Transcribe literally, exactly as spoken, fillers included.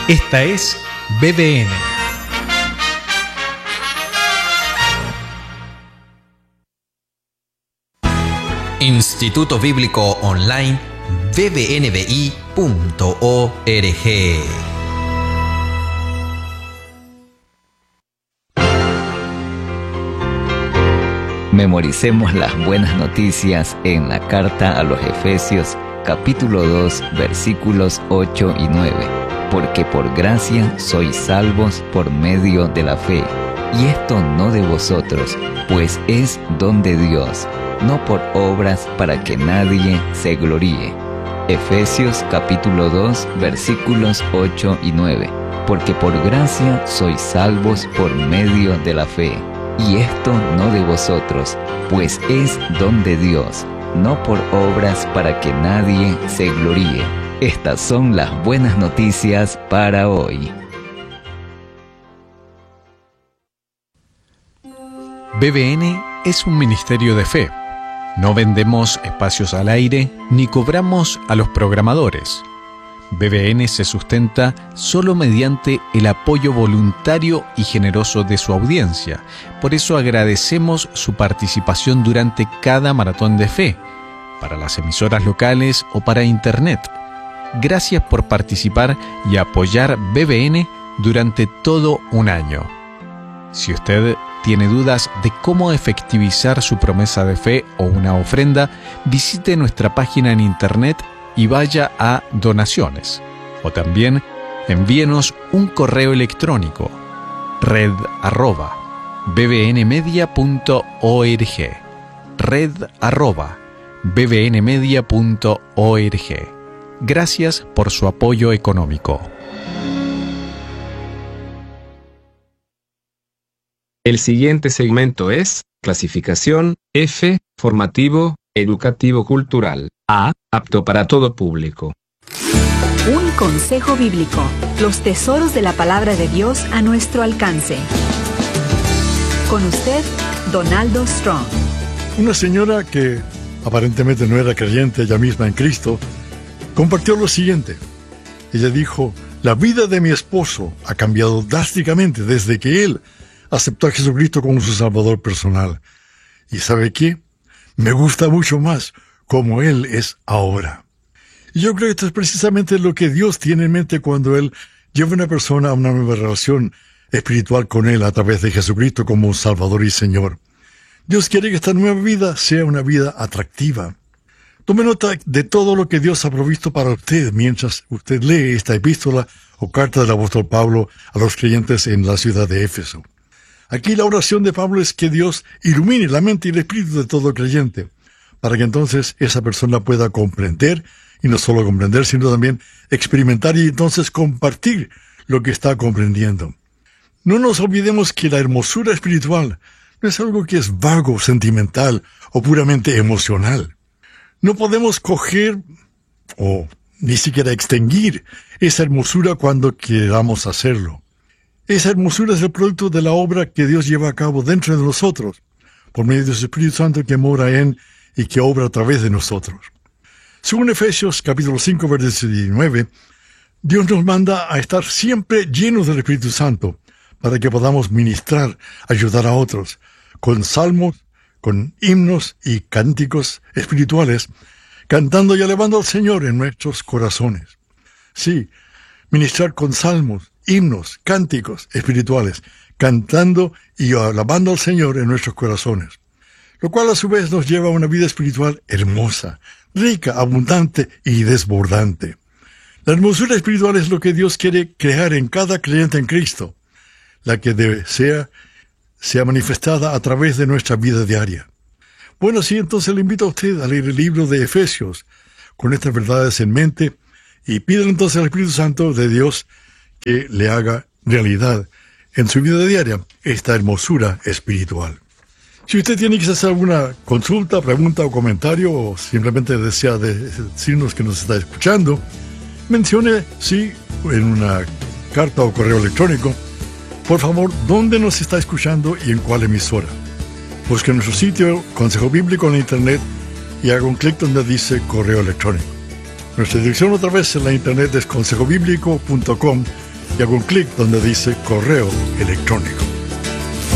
Esta es B B N. Instituto Bíblico Online b b n b i punto org. Memoricemos las buenas noticias en la carta a los Efesios, capítulo dos, versículos ocho y nueve. Porque por gracia sois salvos por medio de la fe, y esto no de vosotros, pues es don de Dios, no por obras para que nadie se gloríe. Efesios capítulo dos, versículos ocho y nueve. Porque por gracia sois salvos por medio de la fe, y esto no de vosotros, pues es don de Dios, no por obras para que nadie se gloríe. Estas son las buenas noticias para hoy. B B N es un ministerio de fe. No vendemos espacios al aire ni cobramos a los programadores. B B N se sustenta solo mediante el apoyo voluntario y generoso de su audiencia. Por eso agradecemos su participación durante cada maratón de fe, para las emisoras locales o para Internet. Gracias por participar y apoyar B B N durante todo un año. Si usted tiene dudas de cómo efectivizar su promesa de fe o una ofrenda, visite nuestra página en Internet y vaya a donaciones. O también envíenos un correo electrónico, red arroba bbnmedia punto org, red arroba bbnmedia punto org. Gracias por su apoyo económico. El siguiente segmento es clasificación F, formativo, educativo cultural. A, apto para todo público. Un consejo bíblico. Los tesoros de la palabra de Dios a nuestro alcance. Con usted, Donaldo Strong. Una señora que aparentemente no era creyente ella misma en Cristo, compartió lo siguiente. Ella dijo: la vida de mi esposo ha cambiado drásticamente desde que él aceptó a Jesucristo como su Salvador personal. ¿Y sabe qué? Me gusta mucho más como él es ahora. Y yo creo que esto es precisamente lo que Dios tiene en mente cuando él lleva a una persona a una nueva relación espiritual con él a través de Jesucristo como Salvador y Señor. Dios quiere que esta nueva vida sea una vida atractiva. Tome nota de todo lo que Dios ha provisto para usted mientras usted lee esta epístola o carta del apóstol Pablo a los creyentes en la ciudad de Éfeso. Aquí la oración de Pablo es que Dios ilumine la mente y el espíritu de todo creyente, para que entonces esa persona pueda comprender, y no solo comprender, sino también experimentar y entonces compartir lo que está comprendiendo. No nos olvidemos que la hermosura espiritual no es algo que es vago, sentimental o puramente emocional. No podemos coger o ni siquiera extinguir esa hermosura cuando queramos hacerlo. Esa hermosura es el producto de la obra que Dios lleva a cabo dentro de nosotros, por medio de su Espíritu Santo que mora en y que obra a través de nosotros. Según Efesios capítulo cinco, versículo diecinueve, Dios nos manda a estar siempre llenos del Espíritu Santo, para que podamos ministrar, ayudar a otros, con salmos, con himnos y cánticos espirituales, cantando y alabando al Señor en nuestros corazones. Sí, ministrar con salmos, himnos, cánticos espirituales, cantando y alabando al Señor en nuestros corazones, lo cual a su vez nos lleva a una vida espiritual hermosa, rica, abundante y desbordante. La hermosura espiritual es lo que Dios quiere crear en cada creyente en Cristo, la que desea sea manifestada a través de nuestra vida diaria. Bueno, sí, entonces le invito a usted a leer el libro de Efesios con estas verdades en mente y pídele entonces al Espíritu Santo de Dios que le haga realidad en su vida diaria esta hermosura espiritual. Si usted tiene quizás alguna consulta, pregunta o comentario, o simplemente desea decirnos que nos está escuchando, mencione, sí, en una carta o correo electrónico, por favor, dónde nos está escuchando y en cuál emisora. Busque nuestro sitio Consejo Bíblico en Internet y haga un clic donde dice correo electrónico. Nuestra dirección otra vez en la Internet es consejo bíblico punto com y hago un clic donde dice correo electrónico.